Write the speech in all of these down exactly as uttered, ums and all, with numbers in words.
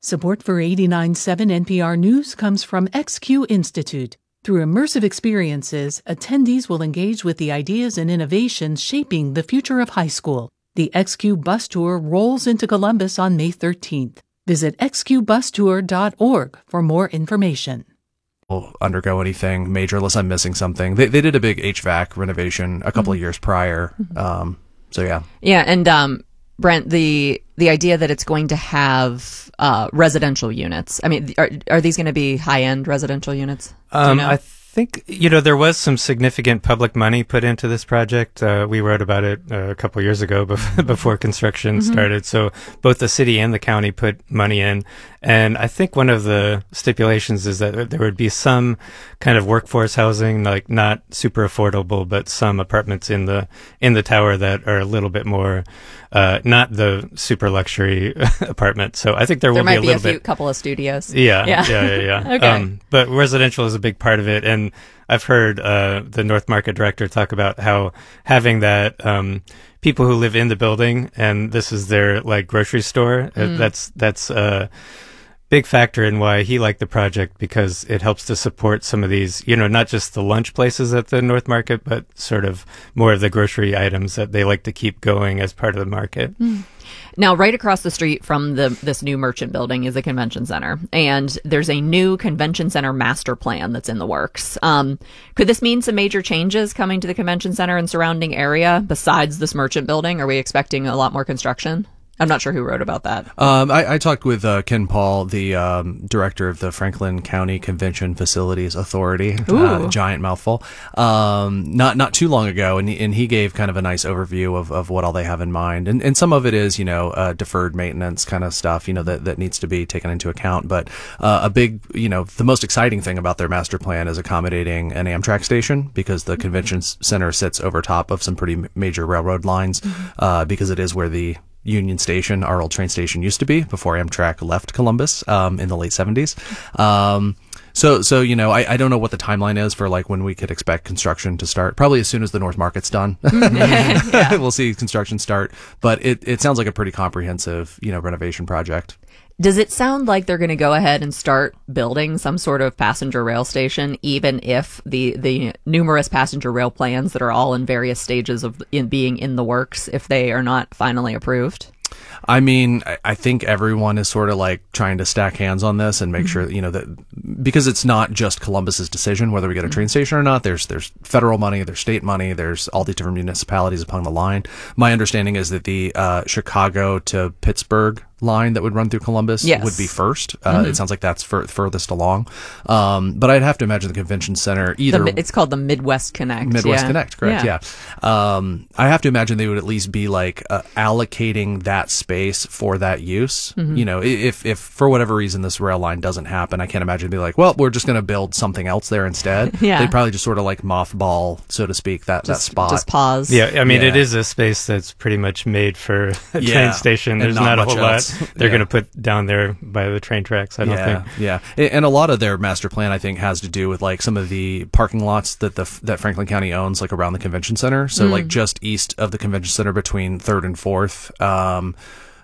Support for eighty-nine point seven N P R News comes from X Q Institute. Through immersive experiences, attendees will engage with the ideas and innovations shaping the future of high school. The X Q Bus Tour rolls into Columbus on May thirteenth. Visit x q bus tour dot org for more information. Undergo anything major unless I'm missing something. They they did a big H V A C renovation a couple mm-hmm. of years prior. Um, so yeah. Yeah, and um, Brent, the the idea that it's going to have uh, residential units. I mean, are are these going to be high end residential units? Um, you know? I think you know there was some significant public money put into this project. Uh, we wrote about it uh, a couple years ago before, before construction mm-hmm. started. So both the city and the county put money in, and I think one of the stipulations is that there would be some kind of workforce housing, like not super affordable, but some apartments in the in the tower that are a little bit more, uh, not the super luxury apartment. So I think there, there will be a be little a few, bit, couple of studios. Yeah, yeah, yeah, yeah. yeah. Okay. Um, but residential is a big part of it, and I've heard uh, the North Market director talk about how having that um, people who live in the building and this is their like grocery store. Mm. Uh, that's that's a big factor in why he liked the project, because it helps to support some of these, you know, not just the lunch places at the North Market, but sort of more of the grocery items that they like to keep going as part of the market. Mm. Now, right across the street from the this new merchant building is the convention center, and there's a new convention center master plan that's in the works. Um, could this mean some major changes coming to the convention center and surrounding area besides this merchant building? Are we expecting a lot more construction? I'm not sure who wrote about that. Um, I, I talked with uh, Ken Paul, the um, director of the Franklin County Convention Facilities Authority, uh, giant mouthful, um, not not too long ago, and he, and he gave kind of a nice overview of, of what all they have in mind, and and some of it is you know uh, deferred maintenance kind of stuff, you know that that needs to be taken into account. But uh, a big you know the most exciting thing about their master plan is accommodating an Amtrak station, because the convention center sits over top of some pretty major railroad lines, mm-hmm. uh, because it is where the Union Station, our old train station, used to be before Amtrak left Columbus um, in the late seventies. Um, so, so you know, I, I don't know what the timeline is for like when we could expect construction to start. Probably as soon as the North Market's done, yeah. We'll see construction start. But it, it sounds like a pretty comprehensive, you know, renovation project. Does it sound like they're going to go ahead and start building some sort of passenger rail station, even if the, the numerous passenger rail plans that are all in various stages of in being in the works, if they are not finally approved? I mean, I think everyone is sort of like trying to stack hands on this and make mm-hmm. sure, you know, that because it's not just Columbus's decision whether we get a train station or not. There's there's federal money, there's state money, there's all these different municipalities along the line. My understanding is that the uh, Chicago to Pittsburgh line that would run through Columbus yes. would be first. Uh, mm-hmm. It sounds like that's fur- furthest along. Um, but I'd have to imagine the convention center either... The, it's called the Midwest Connect. Midwest yeah. Connect, correct, yeah. yeah. Um, I have to imagine they would at least be like uh, allocating that space for that use. Mm-hmm. You know, if, if for whatever reason this rail line doesn't happen, I can't imagine it'd be like, well, we're just going to build something else there instead. yeah. They'd probably just sort of like mothball, so to speak, that, just, that spot. Just pause. Yeah, I mean, yeah. it is a space that's pretty much made for a yeah. train station. There's not, not, a whole else. lot they're yeah. going to put down there by the train tracks, I don't yeah, think. Yeah, and a lot of their master plan, I think, has to do with like some of the parking lots that the that Franklin County owns, like around the convention center. So mm. like just east of the convention center, between Third and Fourth. Um,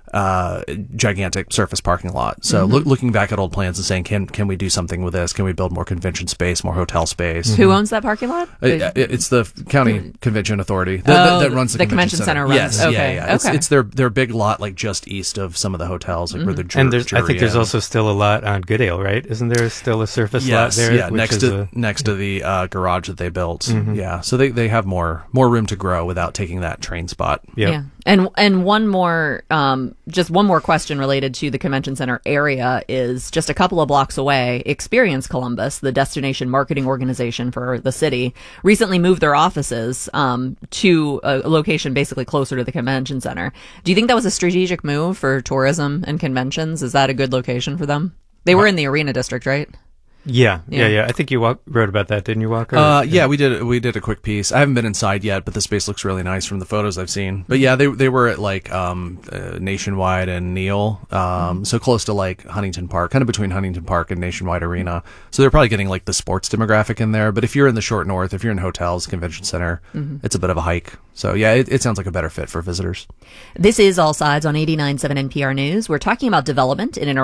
uh, gigantic surface parking lot. So mm-hmm. look, looking back at old plans and saying, can can we do something with this? Can we build more convention space, more hotel space? Mm-hmm. Who owns that parking lot? It, it's the County Convention Authority that, oh, that, that runs the, the convention, convention center. center runs. Yes, okay. yeah, yeah. Okay. It's, it's their their big lot, like just east of some of the hotels, like mm-hmm. where the jur- and there's, I think there's ends. also still a lot on Goodale, right? Isn't there still a surface yes, lot there? Yeah, next to a, next to the uh, garage that they built. Mm-hmm. Yeah, so they, they have more more room to grow without taking that train spot. Yep. Yeah, and and one more, um, just one more question related to the convention center area is just a couple of blocks away. Experience Columbus, the destination marketing organization for the city, recently moved their offices um, to a location basically closer to the convention center. Do you think that was a strategic move for tourism and conventions? Is that a good location for them? They were in the Arena District, right? Yeah, yeah, yeah, yeah. I think you walk, wrote about that, didn't you, Walker? Uh, yeah, we did. We did a quick piece. I haven't been inside yet, but the space looks really nice from the photos I've seen. But yeah, they they were at like um, uh, Nationwide and Neal, um, mm-hmm. so close to like Huntington Park, kind of between Huntington Park and Nationwide Arena. So they're probably getting like the sports demographic in there. But if you're in the short north, if you're in hotels, convention center, mm-hmm. it's a bit of a hike. So yeah, it, it sounds like a better fit for visitors. This is All Sides on eighty-nine point seven N P R News. We're talking about development in and